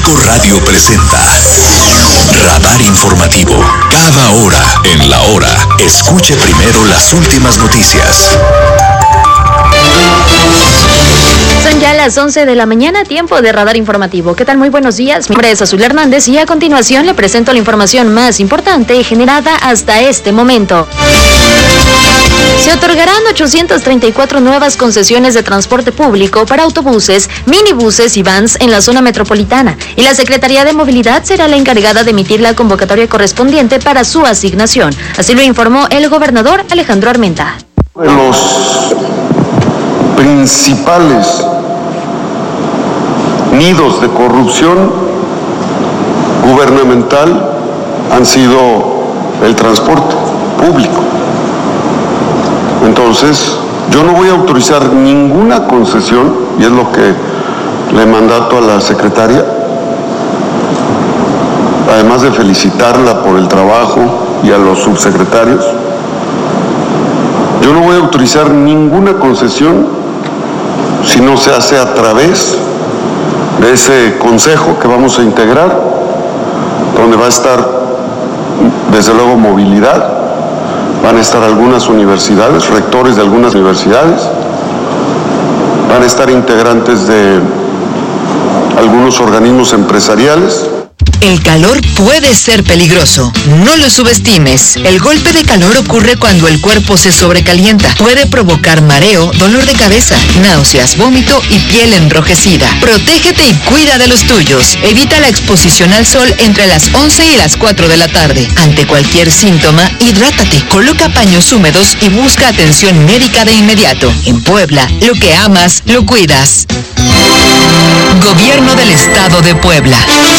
5 Radio presenta Radar Informativo. Cada hora en la hora, escuche primero las últimas noticias. Son ya las 11 de la mañana, tiempo de Radar Informativo. ¿Qué tal? Muy buenos días. Mi nombre es Azul Hernández y a continuación le presento la información más importante generada hasta este momento. Se otorgarán 834 nuevas concesiones de transporte público para autobuses, minibuses y vans en la zona metropolitana, y la Secretaría de Movilidad será la encargada de emitir la convocatoria correspondiente para su asignación. Así lo informó el gobernador Alejandro Armenta. De los principales nidos de corrupción gubernamental han sido el transporte público. Entonces, yo no voy a autorizar ninguna concesión, y es lo que le mandato a la secretaria, además de felicitarla por el trabajo y a los subsecretarios. Yo no voy a autorizar ninguna concesión si no se hace a través de ese consejo que vamos a integrar, donde va a estar, desde luego, movilidad. Van a estar algunas universidades, rectores de algunas universidades, van a estar integrantes de algunos organismos empresariales. El calor puede ser peligroso. No lo subestimes. El golpe de calor ocurre cuando el cuerpo se sobrecalienta. Puede provocar mareo, dolor de cabeza, náuseas, vómito y piel enrojecida. Protégete y cuida de los tuyos. Evita la exposición al sol entre las 11 y las 4 de la tarde. Ante cualquier síntoma, hidrátate, coloca paños húmedos y busca atención médica de inmediato. En Puebla, lo que amas, lo cuidas. Gobierno del Estado de Puebla.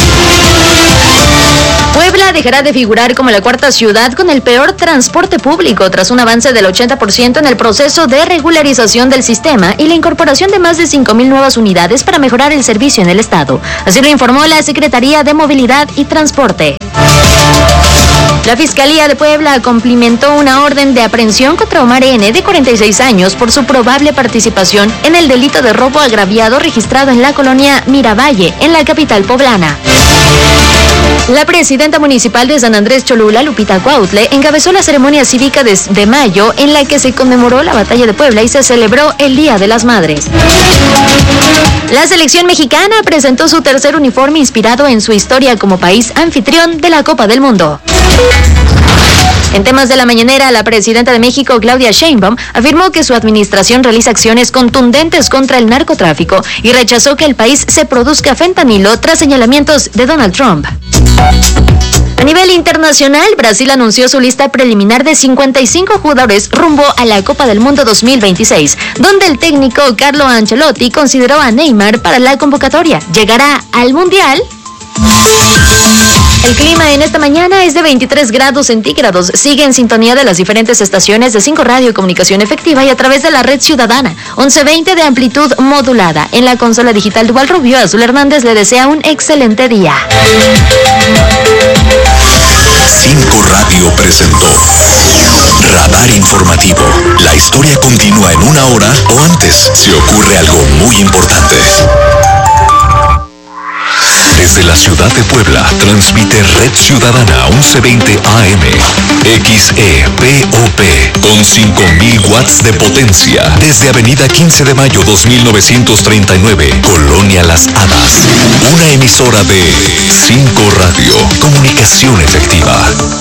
Puebla dejará de figurar como la cuarta ciudad con el peor transporte público tras un avance del 80% en el proceso de regularización del sistema y la incorporación de más de 5,000 nuevas unidades para mejorar el servicio en el estado. Así lo informó la Secretaría de Movilidad y Transporte. La Fiscalía de Puebla cumplimentó una orden de aprehensión contra Omar N., de 46 años, por su probable participación en el delito de robo agraviado registrado en la colonia Miravalle, en la capital poblana. La presidenta municipal de San Andrés Cholula, Lupita Cuautle, encabezó la ceremonia cívica de mayo en la que se conmemoró la batalla de Puebla y se celebró el Día de las Madres. La selección mexicana presentó su tercer uniforme inspirado en su historia como país anfitrión de la Copa del Mundo. En temas de la mañanera, la presidenta de México, Claudia Sheinbaum, afirmó que su administración realiza acciones contundentes contra el narcotráfico y rechazó que el país se produzca fentanilo tras señalamientos de Donald Trump. A nivel internacional, Brasil anunció su lista preliminar de 55 jugadores rumbo a la Copa del Mundo 2026, donde el técnico Carlo Ancelotti consideró a Neymar para la convocatoria. ¿Llegará al Mundial? El clima en esta mañana es de 23 grados centígrados. Sigue en sintonía de las diferentes estaciones de 5 Radio Comunicación Efectiva y a través de la red ciudadana 1120 de amplitud modulada. En la consola digital Dual Rubio, Azul Hernández le desea un excelente día. 5 Radio presentó Radar Informativo. La historia continúa en una hora o antes si ocurre algo muy importante. Desde la ciudad de Puebla, transmite Red Ciudadana 1120 AM, XEPOP, con 5,000 watts de potencia, desde Avenida 15 de Mayo 2939, Colonia Las Hadas. Una emisora de 5 Radio, comunicación efectiva.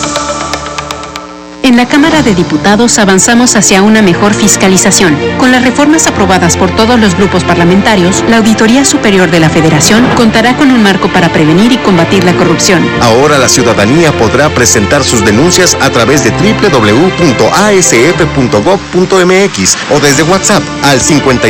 En la Cámara de Diputados avanzamos hacia una mejor fiscalización. Con las reformas aprobadas por todos los grupos parlamentarios, la Auditoría Superior de la Federación contará con un marco para prevenir y combatir la corrupción. Ahora la ciudadanía podrá presentar sus denuncias a través de www.asf.gov.mx o desde WhatsApp al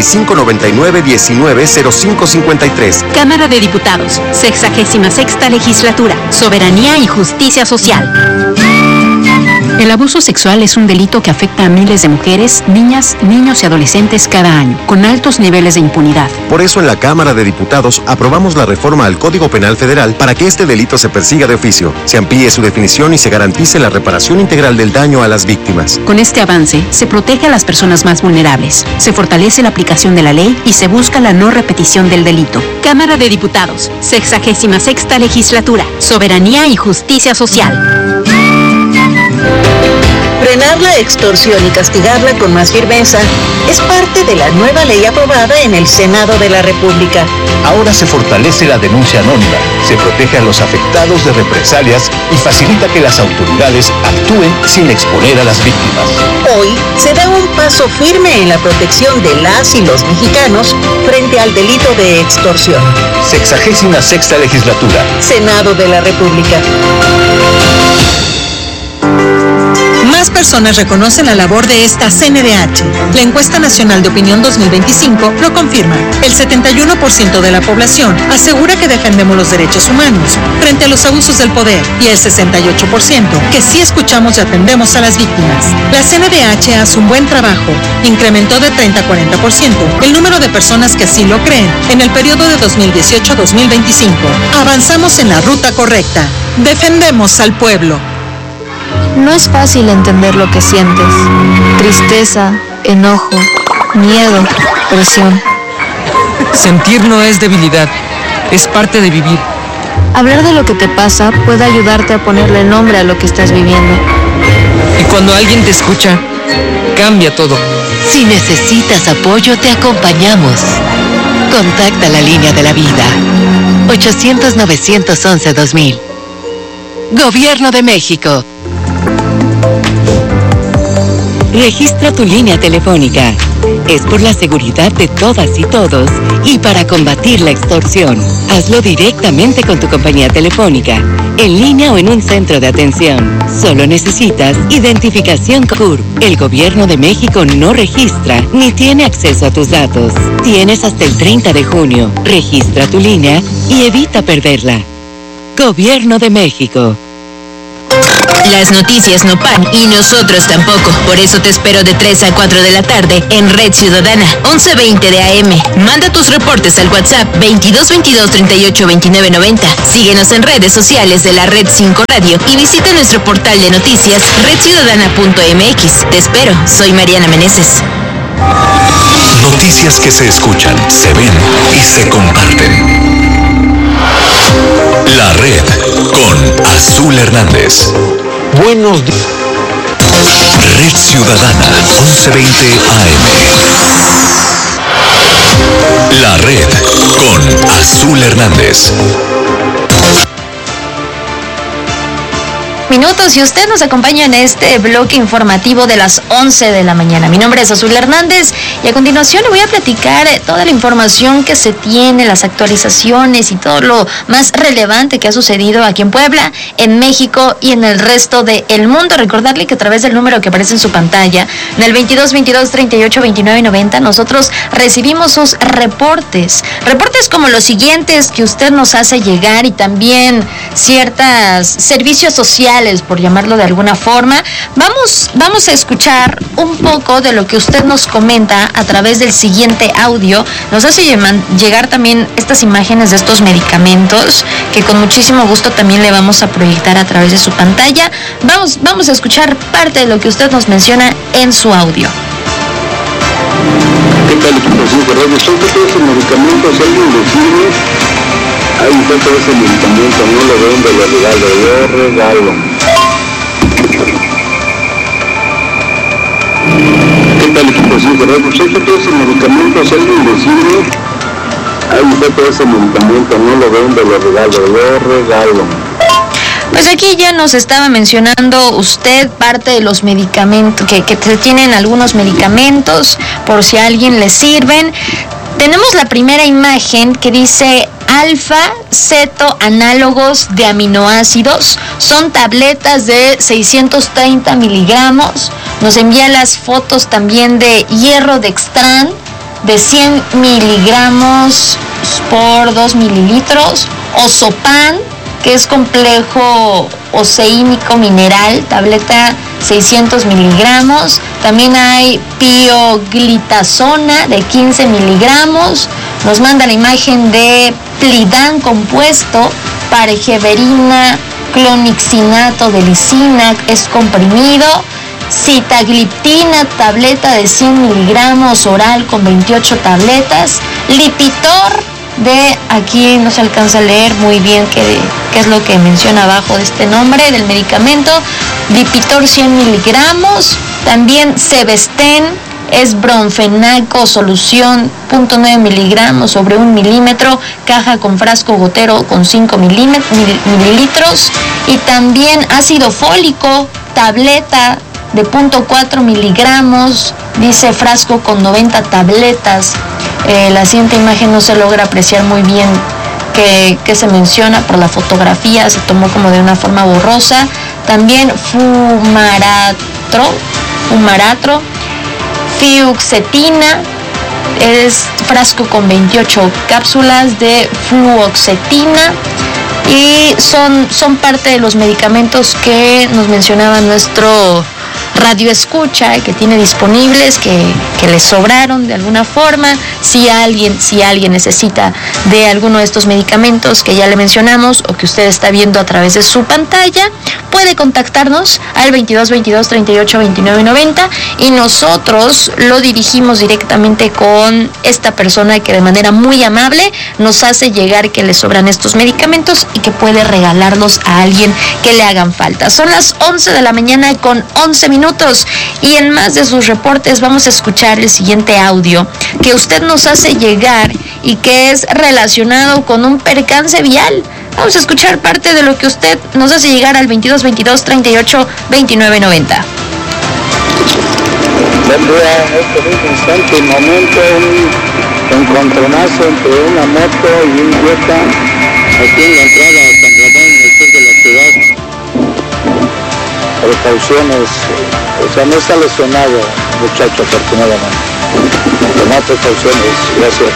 5599-190553. Cámara de Diputados, 66ª Legislatura, Soberanía y Justicia Social. El abuso sexual es un delito que afecta a miles de mujeres, niñas, niños y adolescentes cada año, con altos niveles de impunidad. Por eso en la Cámara de Diputados aprobamos la reforma al Código Penal Federal para que este delito se persiga de oficio, se amplíe su definición y se garantice la reparación integral del daño a las víctimas. Con este avance, se protege a las personas más vulnerables, se fortalece la aplicación de la ley y se busca la no repetición del delito. Cámara de Diputados, 66ª Legislatura, Soberanía y Justicia Social. Frenar la extorsión y castigarla con más firmeza es parte de la nueva ley aprobada en el Senado de la República. Ahora se fortalece la denuncia anónima, se protege a los afectados de represalias y facilita que las autoridades actúen sin exponer a las víctimas. Hoy se da un paso firme en la protección de las y los mexicanos frente al delito de extorsión. 66ª Legislatura. Senado de la República. Más personas reconocen la labor de esta CNDH. La encuesta nacional de opinión 2025 lo confirma. El 71% de la población asegura que defendemos los derechos humanos frente a los abusos del poder y el 68% que sí escuchamos y atendemos a las víctimas. La CNDH hace un buen trabajo. Incrementó de 30 a 40% el número de personas que así lo creen en el periodo de 2018 a 2025. Avanzamos en la ruta correcta. Defendemos al pueblo. No es fácil entender lo que sientes. Tristeza, enojo, miedo, presión. Sentir no es debilidad, es parte de vivir. Hablar de lo que te pasa puede ayudarte a ponerle nombre a lo que estás viviendo. Y cuando alguien te escucha, cambia todo. Si necesitas apoyo, te acompañamos. Contacta la línea de la vida. 800-911-2000. Gobierno de México. Registra tu línea telefónica. Es por la seguridad de todas y todos y para combatir la extorsión. Hazlo directamente con tu compañía telefónica, en línea o en un centro de atención. Solo necesitas identificación CURP. El Gobierno de México no registra ni tiene acceso a tus datos. Tienes hasta el 30 de junio. Registra tu línea y evita perderla. Gobierno de México. Las noticias no paran y nosotros tampoco. Por eso te espero de 3 a 4 de la tarde en Red Ciudadana, 11:20 de AM. Manda tus reportes al WhatsApp 2222 38 29 90. Síguenos en redes sociales de la Red 5 Radio y visita nuestro portal de noticias redciudadana.mx. Te espero, soy Mariana Meneses. Noticias que se escuchan, se ven y se comparten. La Red con Azul Hernández. Buenos días. Red Ciudadana, 11:20 AM. La Red con Azul Hernández. Minutos y usted nos acompaña en este bloque informativo de las 11 de la mañana. Mi nombre es Azul Hernández y a continuación le voy a platicar toda la información que se tiene, las actualizaciones y todo lo más relevante que ha sucedido aquí en Puebla, en México y en el resto del mundo. Recordarle que a través del número que aparece en su pantalla, en el 2222 38 29 90, nosotros recibimos sus reportes como los siguientes que usted nos hace llegar y también ciertos servicios sociales, por llamarlo de alguna forma. Vamos a escuchar un poco de lo que usted nos comenta a través del siguiente audio. Nos hace llegar también estas imágenes de estos medicamentos que con muchísimo gusto también le vamos a proyectar a través de su pantalla. Vamos a escuchar parte de lo que usted nos menciona en su audio. ¿Qué tal, equipo? Sí, ¿verdad? ¿Son que todos esos medicamentos, si alguien lo sirve? Ahí está todo ese medicamento, no lo vendo, lo regalo. ¿Qué tal, equipo? Sí, ¿verdad? ¿Son que todos esos medicamentos, si alguien lo sirve? Ahí está todo ese medicamento, no lo vendo, lo regalo. Pues aquí ya nos estaba mencionando usted parte de los medicamentos, que tienen algunos medicamentos, por si a alguien le sirven. Tenemos la primera imagen que dice alfa-ceto-análogos de aminoácidos. Son tabletas de 630 miligramos. Nos envía las fotos también de hierro dextran de 100 miligramos por 2 mililitros. Ozopan, que es complejo oceínico mineral, tableta 600 miligramos. También hay pioglitazona de 15 miligramos. Nos manda la imagen de Plidan compuesto, paregeverina, clonixinato de lisina, es comprimido. Sitagliptina, tableta de 100 miligramos oral con 28 tabletas. Lipitor de, aquí no se alcanza a leer muy bien qué es lo que menciona abajo de este nombre del medicamento. Lipitor 100 miligramos. También Sebesten, es bromfenaco, solución 0.9 miligramos sobre 1 milímetro, caja con frasco gotero con 5 mililitros. Y también ácido fólico, tableta de 0.4 miligramos, dice frasco con 90 tabletas. La siguiente imagen no se logra apreciar muy bien qué se menciona por la fotografía, se tomó como de una forma borrosa. También fumaratro, fluoxetina, es frasco con 28 cápsulas de fluoxetina. Y son parte de los medicamentos que nos mencionaba nuestro radio escucha, que tiene disponibles, que les sobraron de alguna forma. Si alguien necesita de alguno de estos medicamentos que ya le mencionamos o que usted está viendo a través de su pantalla, puede contactarnos al 22 22 38 29 90 y nosotros lo dirigimos directamente con esta persona que de manera muy amable nos hace llegar que le sobran estos medicamentos y que puede regalarlos a alguien que le hagan falta. Son las 11 de la mañana con 11 minutos y en más de sus reportes vamos a escuchar el siguiente audio que usted nos hace llegar y que es relacionado con un percance vial. Vamos a escuchar parte de lo que usted nos hace llegar al 22 22 38 29 90. Vendría en este mismo instante y momento un encontronazo entre una moto y un Jetta aquí en la entrada a San Ramón, en el sur de la ciudad. Precauciones, o sea, no está lesionado el muchacho afortunadamente. Tomar precauciones, gracias.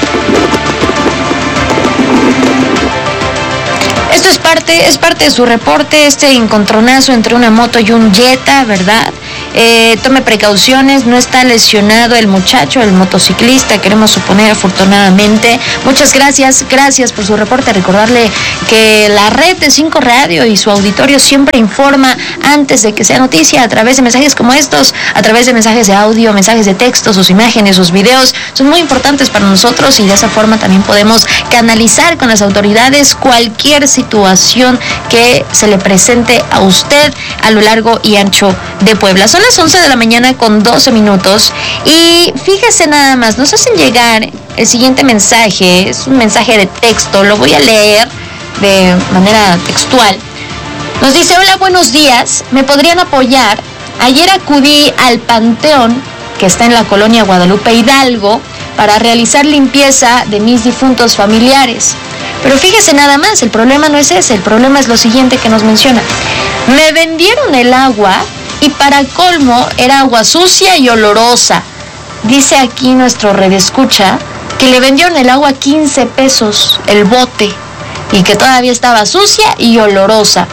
Esto es parte de su reporte, este encontronazo entre una moto y un Jetta, ¿verdad? Tome precauciones, no está lesionado el muchacho, el motociclista, queremos suponer afortunadamente. Muchas gracias por su reporte. Recordarle que la red de 5 Radio y su auditorio siempre informa antes de que sea noticia a través de mensajes como estos, a través de mensajes de audio, mensajes de texto, sus imágenes, sus videos, son muy importantes para nosotros y de esa forma también podemos canalizar con las autoridades cualquier situación que se le presente a usted a lo largo y ancho de Puebla. Son las 11 de la mañana con 12 minutos y fíjese nada más, nos hacen llegar el siguiente mensaje, es un mensaje de texto, lo voy a leer de manera textual. Nos dice: hola, buenos días, ¿me podrían apoyar? Ayer acudí al panteón que está en la colonia Guadalupe Hidalgo para realizar limpieza de mis difuntos familiares. Pero fíjese nada más, el problema no es ese, el problema es lo siguiente que nos menciona. Me vendieron el agua y para colmo era agua sucia y olorosa. Dice aquí nuestro redescucha que le vendieron el agua 15 pesos el bote y que todavía estaba sucia y olorosa.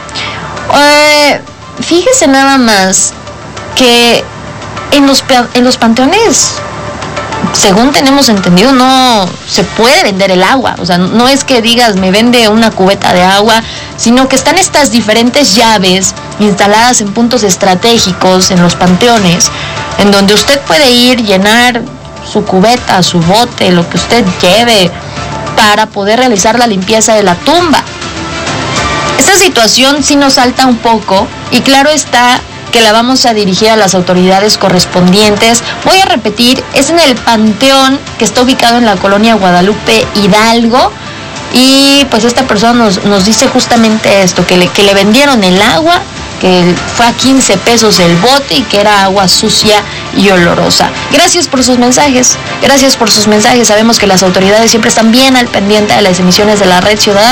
Fíjese nada más que en los panteones, según tenemos entendido, no se puede vender el agua. O sea, no es que digas me vende una cubeta de agua, sino que están estas diferentes llaves instaladas en puntos estratégicos en los panteones, en donde usted puede ir, llenar su cubeta, su bote, lo que usted lleve, para poder realizar la limpieza de la tumba. Esta situación sí nos salta un poco y claro está que la vamos a dirigir a las autoridades correspondientes. Voy a repetir, es en el panteón que está ubicado en la colonia Guadalupe Hidalgo y pues esta persona nos dice justamente esto, que le vendieron el agua, que fue a 15 pesos el bote y que era agua sucia y olorosa. Gracias por sus mensajes, Sabemos que las autoridades siempre están bien al pendiente de las emisiones de la Red Ciudadana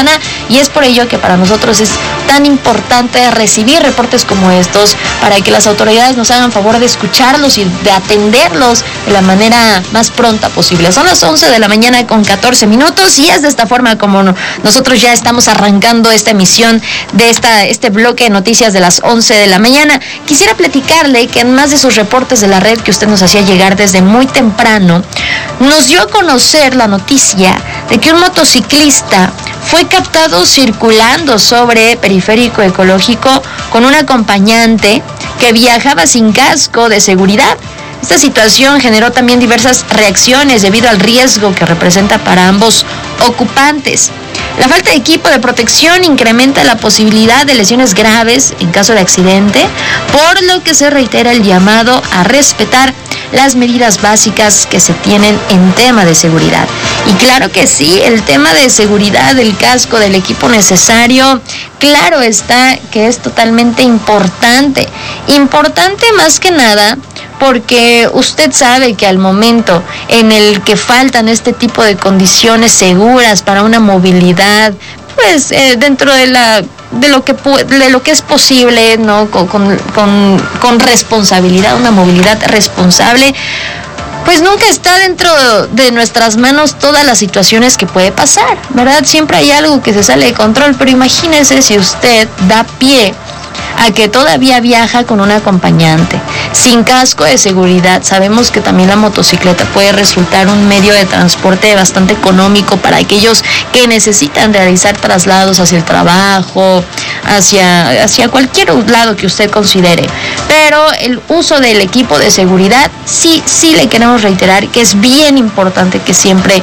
y es por ello que para nosotros es tan importante recibir reportes como estos para que las autoridades nos hagan favor de escucharlos y de atenderlos de la manera más pronta posible. Son las 11 de la mañana con 14 minutos y es de esta forma como nosotros ya estamos arrancando esta emisión de este bloque de noticias de las 11 de la mañana. Quisiera platicarle que en más de sus reportes de la red que usted nos hacía llegar desde muy temprano, nos dio a conocer la noticia de que un motociclista fue captado circulando sobre Periférico Ecológico con un acompañante que viajaba sin casco de seguridad. Esta situación generó también diversas reacciones debido al riesgo que representa para ambos ocupantes. La falta de equipo de protección incrementa la posibilidad de lesiones graves en caso de accidente, por lo que se reitera el llamado a respetar las medidas básicas que se tienen en tema de seguridad. Y claro que sí, el tema de seguridad, del casco, del equipo necesario, claro está que es totalmente importante. Importante más que nada porque usted sabe que al momento en el que faltan este tipo de condiciones seguras para una movilidad, pues dentro de lo que es posible, ¿no? Con responsabilidad, una movilidad responsable, pues nunca está dentro de nuestras manos todas las situaciones que puede pasar, ¿verdad? Siempre hay algo que se sale de control, pero imagínese si usted da pie a que todavía viaja con un acompañante, sin casco de seguridad. Sabemos que también la motocicleta puede resultar un medio de transporte bastante económico para aquellos que necesitan realizar traslados hacia el trabajo, hacia cualquier lado que usted considere. Pero el uso del equipo de seguridad, sí le queremos reiterar que es bien importante que siempre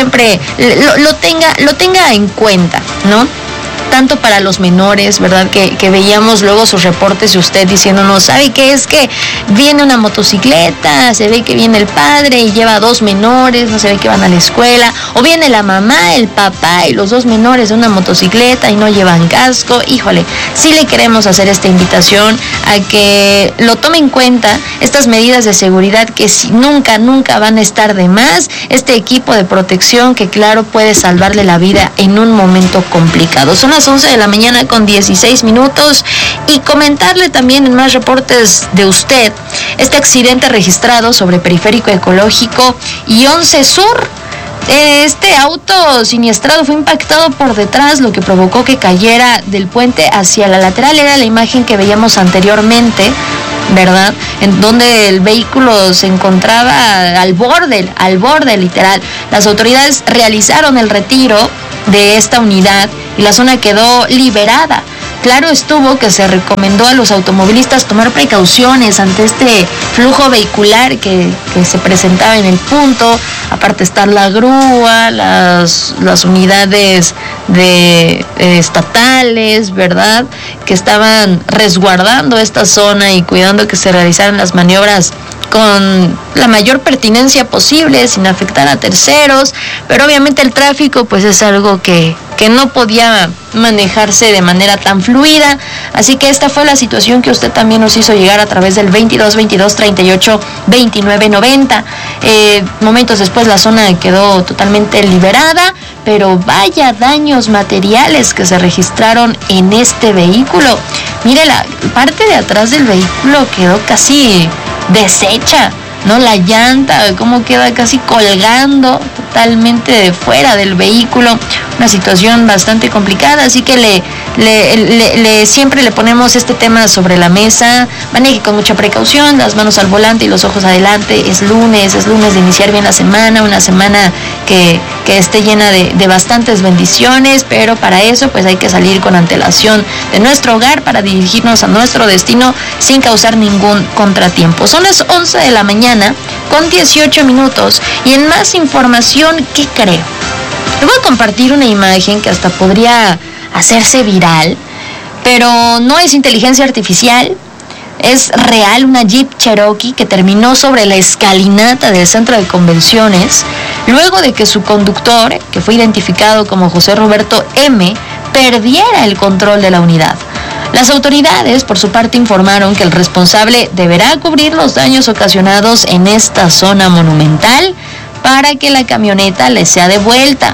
lo tenga en cuenta, ¿no? Tanto para los menores, ¿verdad? Que veíamos luego sus reportes de usted diciéndonos, ¿sabe qué? Es que viene una motocicleta, se ve que viene el padre y lleva 2 menores, no se ve que van a la escuela, o viene la mamá, el papá y los 2 menores de una motocicleta y no llevan casco. Híjole, sí le queremos hacer esta invitación a que lo tome en cuenta, estas medidas de seguridad que nunca van a estar de más, este equipo de protección que claro puede salvarle la vida en un momento complicado. Son las 11 de la mañana con 16 minutos y comentarle también en más reportes de usted este accidente registrado sobre Periférico Ecológico y 11 Sur. Este auto siniestrado fue impactado por detrás, lo que provocó que cayera del puente hacia la lateral. Era la imagen que veíamos anteriormente, ¿verdad? En donde el vehículo se encontraba al borde literal. Las autoridades realizaron el retiro de esta unidad y la zona quedó liberada. Claro estuvo que se recomendó a los automovilistas tomar precauciones ante este flujo vehicular que se presentaba en el punto. Aparte estar la grúa, las unidades estatales, ¿verdad? Que estaban resguardando esta zona y cuidando que se realizaran las maniobras con la mayor pertinencia posible, sin afectar a terceros, pero obviamente el tráfico pues es algo que no podía manejarse de manera tan fluida, así que esta fue la situación que usted también nos hizo llegar a través del 22-22-38-29-90. Momentos después la zona quedó totalmente liberada, pero vaya daños materiales que se registraron en este vehículo. Mire, la parte de atrás del vehículo quedó casi deshecha, ¿no? La llanta, cómo queda casi colgando totalmente de fuera del vehículo. Una situación bastante complicada, así que siempre le ponemos este tema sobre la mesa. Maneje con mucha precaución, las manos al volante y los ojos adelante. Es lunes de iniciar bien la semana, una semana que esté llena de bastantes bendiciones, pero para eso pues hay que salir con antelación de nuestro hogar para dirigirnos a nuestro destino sin causar ningún contratiempo. Son las 11 de la mañana con 18 minutos y en más información, ¿qué creo? Le voy a compartir una imagen que hasta podría hacerse viral, pero no es inteligencia artificial, es real, una Jeep Cherokee que terminó sobre la escalinata del centro de convenciones luego de que su conductor, que fue identificado como José Roberto M., perdiera el control de la unidad. Las autoridades, por su parte, informaron que el responsable deberá cubrir los daños ocasionados en esta zona monumental para que la camioneta le sea devuelta.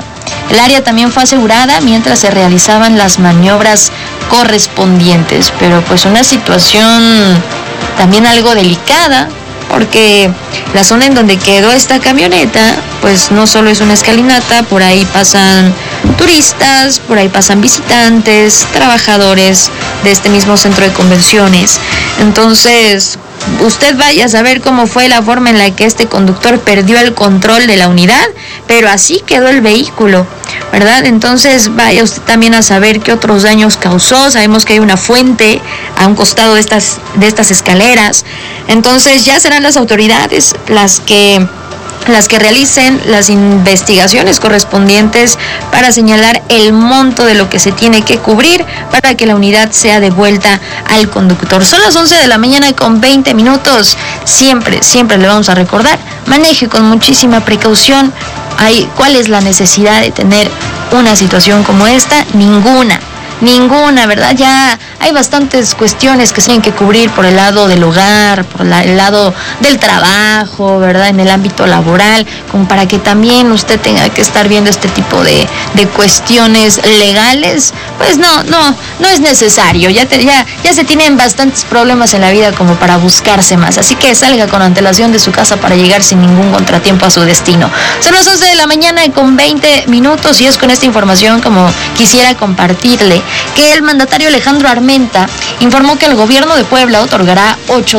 El área también fue asegurada mientras se realizaban las maniobras correspondientes, pero pues una situación también algo delicada, porque la zona en donde quedó esta camioneta, pues no solo es una escalinata, por ahí pasan turistas, por ahí pasan visitantes, trabajadores de este mismo centro de convenciones. Entonces, usted vaya a saber cómo fue la forma en la que este conductor perdió el control de la unidad, pero así quedó el vehículo, ¿verdad? Entonces vaya usted también a saber qué otros daños causó. Sabemos que hay una fuente a un costado de estas escaleras. Entonces ya serán las autoridades las que realicen las investigaciones correspondientes para señalar el monto de lo que se tiene que cubrir para que la unidad sea devuelta al conductor. Son las 11 de la mañana con 20 minutos. Siempre le vamos a recordar, maneje con muchísima precaución. ¿Cuál es la necesidad de tener una situación como esta? Ninguna, ¿verdad? Ya hay bastantes cuestiones que se tienen que cubrir por el lado del hogar, por el lado del trabajo, ¿verdad? En el ámbito laboral, como para que también usted tenga que estar viendo este tipo de cuestiones legales. Pues no es necesario. Ya se tienen bastantes problemas en la vida como para buscarse más. Así que salga con antelación de su casa para llegar sin ningún contratiempo a su destino. Son las 11 de la mañana con 20 minutos y es con esta información como quisiera compartirle que el mandatario Alejandro Armenta informó que el gobierno de Puebla otorgará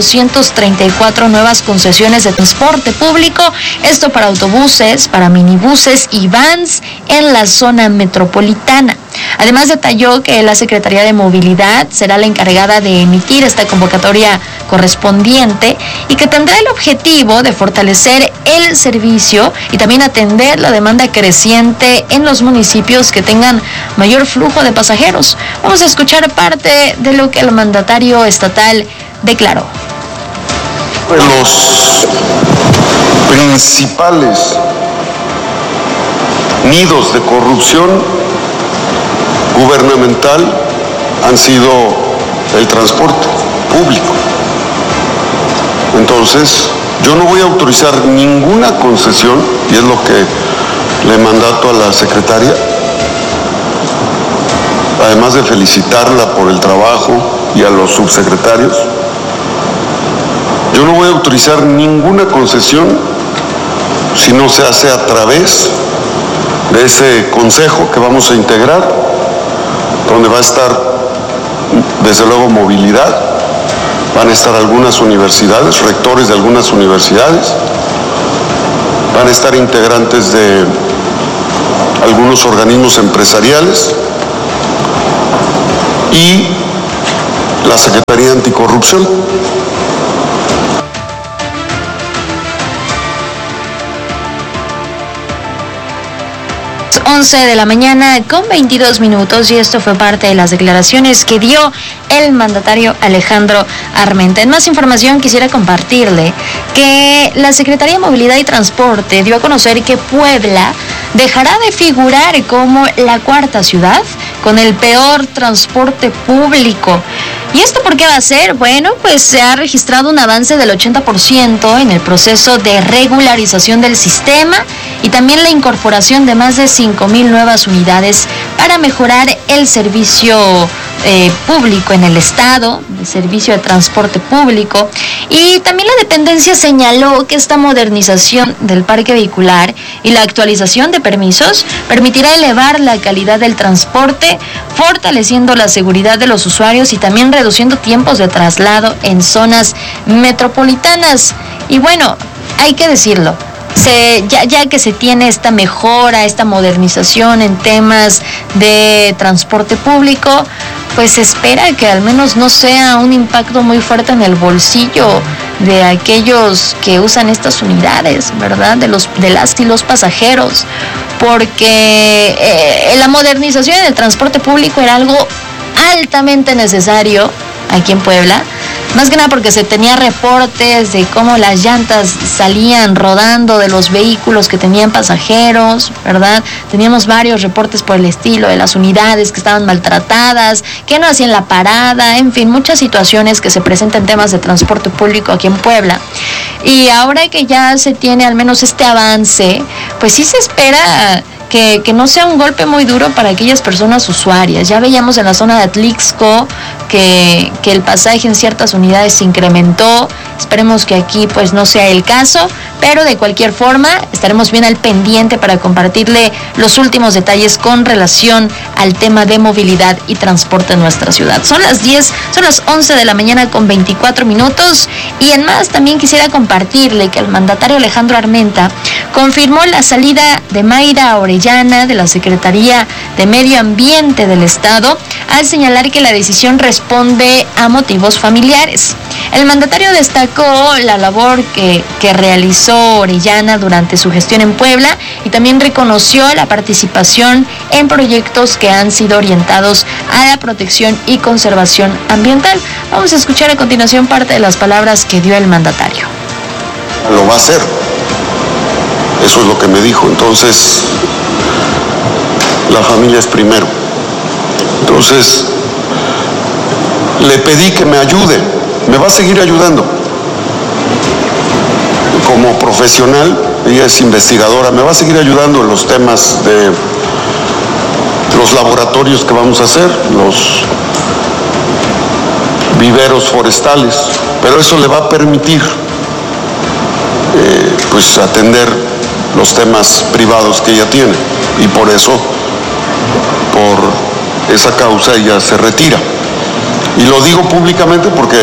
834 nuevas concesiones de transporte público, esto para autobuses, para minibuses y vans en la zona metropolitana. Además detalló que la Secretaría de Movilidad será la encargada de emitir esta convocatoria correspondiente y que tendrá el objetivo de fortalecer el servicio y también atender la demanda creciente en los municipios que tengan mayor flujo de pasajeros. Vamos a escuchar parte de lo que el mandatario estatal declaró. Los principales nidos de corrupción gubernamental han sido el transporte público. Entonces, yo no voy a autorizar ninguna concesión, y es lo que le mandato a la secretaria, además de felicitarla por el trabajo y a los subsecretarios. Yo no voy a autorizar ninguna concesión si no se hace a través de ese consejo que vamos a integrar, donde va a estar, desde luego, movilidad, van a estar algunas universidades, rectores de algunas universidades, van a estar integrantes de algunos organismos empresariales y la Secretaría Anticorrupción. 11 de la mañana con 22 minutos y esto fue parte de las declaraciones que dio el mandatario Alejandro Armenta. En más información quisiera compartirle que la Secretaría de Movilidad y Transporte dio a conocer que Puebla dejará de figurar como la cuarta ciudad con el peor transporte público. ¿Y esto por qué va a ser? Bueno, pues se ha registrado un avance del 80% en el proceso de regularización del sistema y también la incorporación de más de 5,000 nuevas unidades para mejorar el servicio público en el estado, el servicio de transporte público. Y también la dependencia señaló que esta modernización del parque vehicular y la actualización de permisos permitirá elevar la calidad del transporte, fortaleciendo la seguridad de los usuarios y también reduciendo tiempos de traslado en zonas metropolitanas. Y bueno, hay que decirlo, ya que se tiene esta mejora, esta modernización en temas de transporte público, pues se espera que al menos no sea un impacto muy fuerte en el bolsillo de aquellos que usan estas unidades, ¿verdad? De las y los pasajeros, porque la modernización en el transporte público era algo altamente necesario aquí en Puebla, más que nada porque se tenía reportes de cómo las llantas salían rodando de los vehículos que tenían pasajeros, ¿verdad? Teníamos varios reportes por el estilo de las unidades que estaban maltratadas, que no hacían la parada, en fin, muchas situaciones que se presentan en temas de transporte público aquí en Puebla. Y ahora que ya se tiene al menos este avance, pues sí se espera que no sea un golpe muy duro para aquellas personas usuarias. Ya veíamos en la zona de Atlixco que el pasaje en ciertas unidades se incrementó. Esperemos que aquí pues no sea el caso, pero de cualquier forma estaremos bien al pendiente para compartirle los últimos detalles con relación al tema de movilidad y transporte en nuestra ciudad. Son las 11 de la mañana con 24 minutos y en más también quisiera compartirle que el mandatario Alejandro Armenta confirmó la salida de Mayra Orellana de la Secretaría de Medio Ambiente del Estado al señalar que la decisión responde a motivos familiares. El mandatario destacó la labor que realizó Orellana durante su gestión en Puebla y también reconoció la participación en proyectos que han sido orientados a la protección y conservación ambiental. Vamos a escuchar a continuación parte de las palabras que dio el mandatario. Lo va a hacer. Eso es lo que me dijo. Entonces, la familia es primero. Entonces, le pedí que me ayude. Me va a seguir ayudando. Como profesional, ella es investigadora, me va a seguir ayudando en los temas de los laboratorios que vamos a hacer, los viveros forestales, pero eso le va a permitir pues atender los temas privados que ella tiene y por eso, por esa causa ella se retira. Y lo digo públicamente porque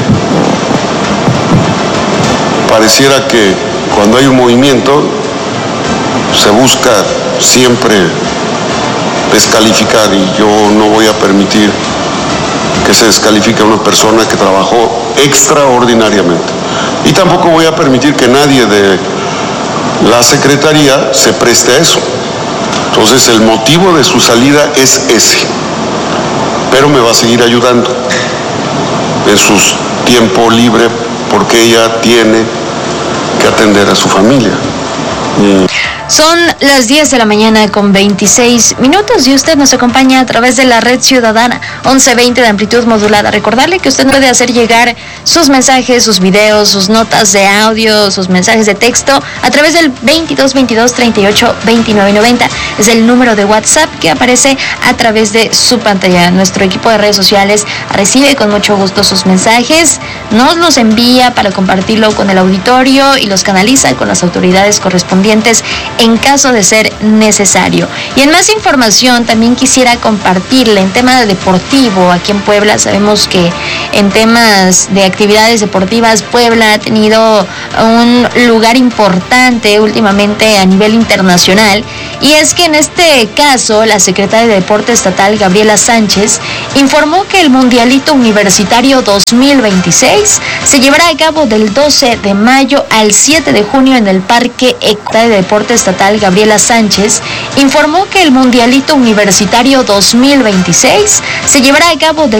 pareciera que cuando hay un movimiento se busca siempre descalificar y yo no voy a permitir que se descalifique a una persona que trabajó extraordinariamente. Y tampoco voy a permitir que nadie de la Secretaría se preste a eso. Entonces el motivo de su salida es ese. Pero me va a seguir ayudando en su tiempo libre porque ella tiene que atender a su familia. Son las 10 de la mañana con 26 minutos y usted nos acompaña a través de la red ciudadana 1120 de amplitud modulada. Recordarle que usted puede hacer llegar sus mensajes, sus videos, sus notas de audio, sus mensajes de texto a través del 2222 38 29 90. Es el número de WhatsApp que aparece a través de su pantalla. Nuestro equipo de redes sociales recibe con mucho gusto sus mensajes, nos los envía para compartirlo con el auditorio y los canaliza con las autoridades correspondientes en caso de ser necesario. Y en más información también quisiera compartirle en tema de deportivo aquí en Puebla. Sabemos que en temas de actividades deportivas Puebla ha tenido un lugar importante últimamente a nivel internacional y es que en este caso la secretaria de Deporte Estatal Gabriela Sánchez informó que el Mundialito Universitario 2026 se llevará a cabo del 12 de mayo al 7 de junio en el Parque de Deporte Estatal Gabriela Sánchez informó que el Mundialito Universitario 2026 se llevará a cabo del